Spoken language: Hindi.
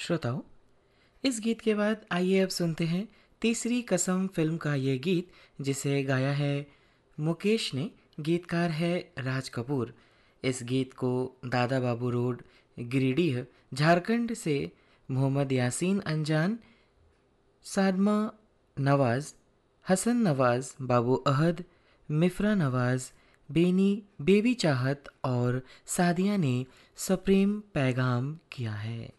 श्रोताओं, इस गीत के बाद आइए अब सुनते हैं तीसरी कसम फिल्म का ये गीत, जिसे गाया है मुकेश ने। गीतकार है राज कपूर। इस गीत को दादा बाबू रोड, गिरिडीह, झारखंड से मोहम्मद यासीन अंजान, सादमा नवाज़, हसन नवाज़, बाबू अहद, मिफ्रा नवाज़, बेनी, बेबी चाहत और सादिया ने सप्रेम पैगाम किया है।